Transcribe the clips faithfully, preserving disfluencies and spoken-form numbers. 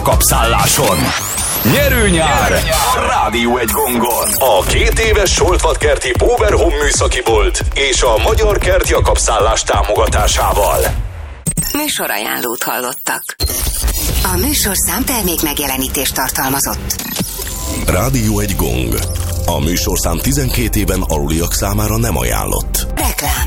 kapszálláson. Nyerő nyár a Rádió egy gongon. A két éves Soltvatkerti Powerhome műszaki bolt és a Magyar Kert Jakab-szállás támogatásával. Műsorajánlót hallottak. A műsorszám termék megjelenítést tartalmazott. Rádió egy gong. A műsorszám tizenkét éven aluliak számára nem ajánlott. Reklám.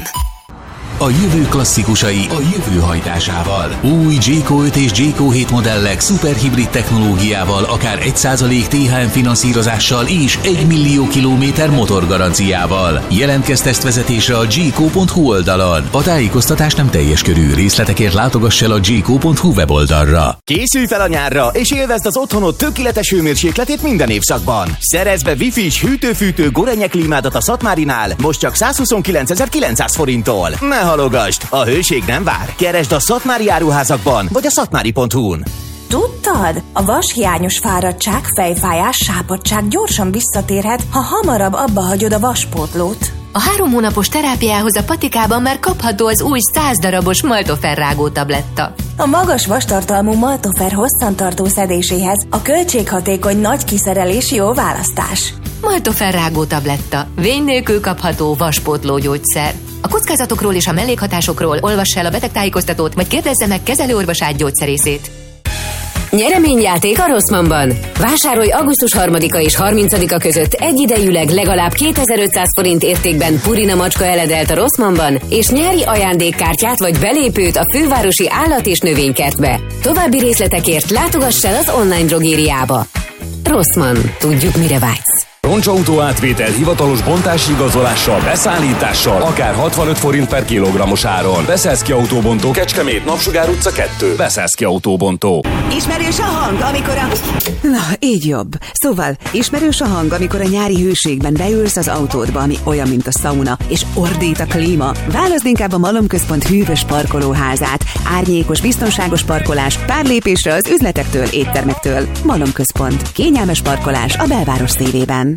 A jövő klasszikusai a jövő hajtásával. Új Jayco öt és Jayco hét modellek szuperhibrid technológiával, akár egy százalék té há em finanszírozással és egy millió kilométer motorgaranciával. Jelentkezz tesztvezetésre a jayco pont hu oldalon. A tájékoztatás nem teljes körű, részletekért látogass el a jayco pont hu weboldalra. Készülj fel a nyárra, és élvezd az otthonod tökéletes hőmérsékletét minden évszakban. Szerezd be Wi-Fi-s hűtő-fűtő Gorenje klímádat a Szatmárinál, most csak százhuszonkilencezer-kilencszáz forinttól. Ne halogasd, a hőség nem vár. Keresd a Szatmári áruházakban, vagy a szatmári pont hu-n. Tudtad? A vashiányos fáradtság, fejfájás, sápadtság gyorsan visszatérhet, ha hamarabb abba hagyod a vaspótlót. A három hónapos terápiához a patikában már kapható az új száz darabos Maltofer rágó tabletta. A magas vastartalmú Maltofer hosszantartó szedéséhez a költséghatékony nagy kiszerelés jó választás. Maltofer rágó tabletta. Vény nélkül kapható vaspótló gyógyszer. A kockázatokról és a mellékhatásokról olvass el a betegtájékoztatót, vagy kérdezze meg kezelőorvosát gyógyszerészét. Nyereményjáték a Rossmannban. Vásárolj augusztus harmadika és harmincadika között egyidejűleg legalább kétezer-ötszáz forint értékben Purina macska eledelt a Rossmannban, és nyeri ajándékkártyát vagy belépőt a fővárosi állat- és növénykertbe. További részletekért látogass el az online drogériába. Rossmann. Tudjuk, mire vágysz. Roncsautó átvétel hivatalos bontási igazolással, beszállítással, akár hatvanöt forint per kilogrammos áron. Beszélszki Autóbontó, Kecskemét, Napsugár utca kettő. Beszélszki Autóbontó. Ismerős a hang, amikor a... Na, így jobb. Szóval, ismerős a hang, amikor a nyári hőségben beülsz az autódba, ami olyan, mint a szauna, és ordít a klíma. Válaszd inkább a Malomközpont hűvös parkolóházát. Árnyékos, biztonságos parkolás, pár lépésre az üzletektől, éttermektől. Malomközpont. Kényelmes parkolás a belváros szívében.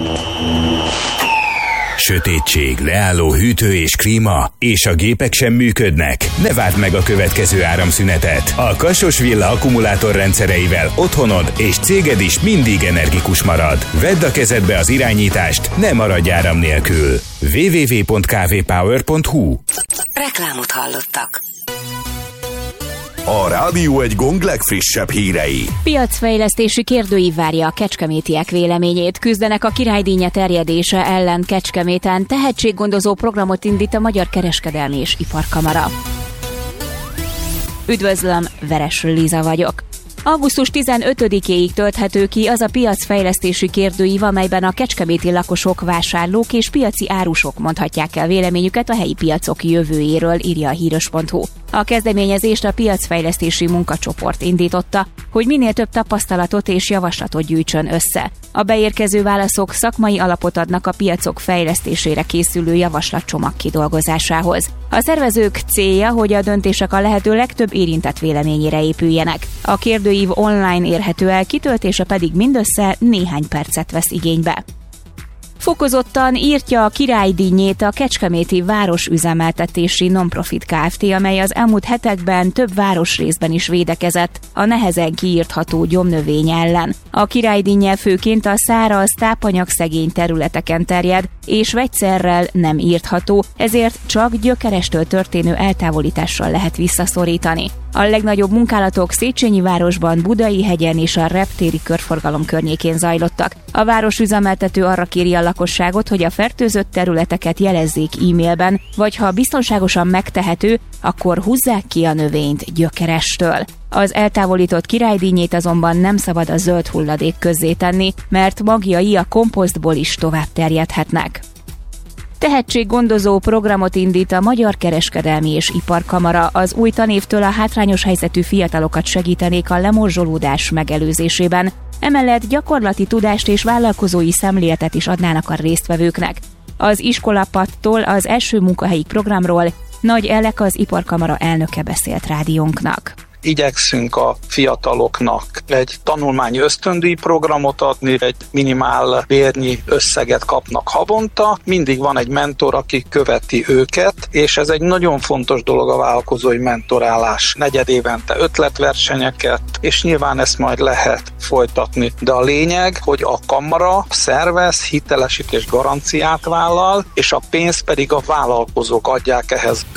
Sötétség, leálló hűtő és klíma, és a gépek sem működnek? Ne várd meg a következő áramszünetet! A Kasos Villa akkumulátorrendszereivel otthonod és céged is mindig energikus marad. Vedd a kezedbe az irányítást, ne maradj áram nélkül. double-u double-u double-u pont k v power pont h u Reklámot hallottak. A Rádió egy gong legfrissebb hírei. Piacfejlesztési kérdőív várja a kecskemétiek véleményét. Küzdenek a királydínya terjedése ellen Kecskeméten. Tehetséggondozó programot indít a Magyar Kereskedelmi és Iparkamara. Üdvözlöm, Veres Liza vagyok. augusztus tizenötödikéig tölthető ki az a piacfejlesztési kérdőív, amelyben a kecskeméti lakosok, vásárlók és piaci árusok mondhatják el véleményüket a helyi piacok jövőjéről, írja a híros pont hu. A kezdeményezést a piacfejlesztési munkacsoport indította, hogy minél több tapasztalatot és javaslatot gyűjtsön össze. A beérkező válaszok szakmai alapot adnak a piacok fejlesztésére készülő javaslatcsomag kidolgozásához. A szervezők célja, hogy a döntések a lehető legtöbb érintett véleményére épüljenek. A kérdőív online érhető el, kitöltése pedig mindössze néhány percet vesz igénybe. Fokozottan írtja a királydíjnyét a Kecskeméti Városüzemeltetési Nonprofit Kft., amely az elmúlt hetekben több városrészben is védekezett a nehezen kiírtható gyomnövény ellen. A királydíjnye főként a száraz, tápanyagszegény területeken terjed, és vegyszerrel nem írtható, ezért csak gyökerestől történő eltávolítással lehet visszaszorítani. A legnagyobb munkálatok Széchenyi városban, Budai-hegyen és a reptéri körforgalom környékén zajlottak. A városüzemeltető arra kéri a lakosságot, hogy a fertőzött területeket jelezzék e-mailben, vagy ha biztonságosan megtehető, akkor húzzák ki a növényt gyökerestől. Az eltávolított királydíjnyét azonban nem szabad a zöld hulladék közzé tenni, mert magjai a komposztból is tovább terjedhetnek. Tehetséggondozó programot indít a Magyar Kereskedelmi és Iparkamara. Az új tanévtől a hátrányos helyzetű fiatalokat segítenék a lemorzsolódás megelőzésében. Emellett gyakorlati tudást és vállalkozói szemléletet is adnának a résztvevőknek. Az iskolapadtól az első munkahelyi programról Nagy Elek, az Iparkamara elnöke beszélt rádiónknak. igyekszünk a fiataloknak egy tanulmányi ösztöndíj programot adni, egy minimál bérnyi összeget kapnak havonta, mindig van egy mentor, aki követi őket, és ez egy nagyon fontos dolog a vállalkozói mentorálás. Negyed évente ötletversenyeket, és nyilván ezt majd lehet folytatni. De a lényeg, hogy a kamara szervez, hitelesítés garanciát vállal, és a pénzt pedig a vállalkozók adják ehhez.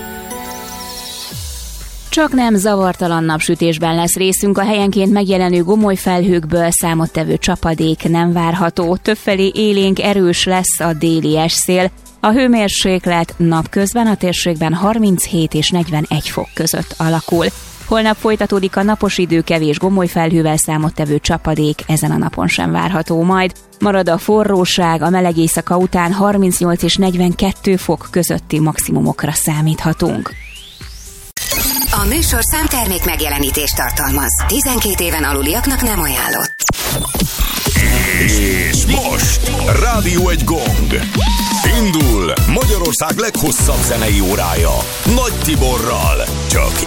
Csak nem zavartalan napsütésben lesz részünk, a helyenként megjelenő gomoly felhőkből számottevő csapadék nem várható. Többfelé élénk erős lesz a déli esszél. A hőmérséklet napközben a térségben harminchét és negyvenegy fok között alakul. Holnap folytatódik a napos idő, kevés gomoly felhővel számottevő csapadék ezen a napon sem várható majd. Marad a forróság, a meleg éjszaka után harmincnyolc és negyvenkettő fok közötti maximumokra számíthatunk. A műsorszám termék megjelenítést tartalmaz. tizenkét éven aluliaknak nem ajánlott. És most Rádió egy gong. Indul Magyarország leghosszabb zenei órája Nagy Tiborral. Csak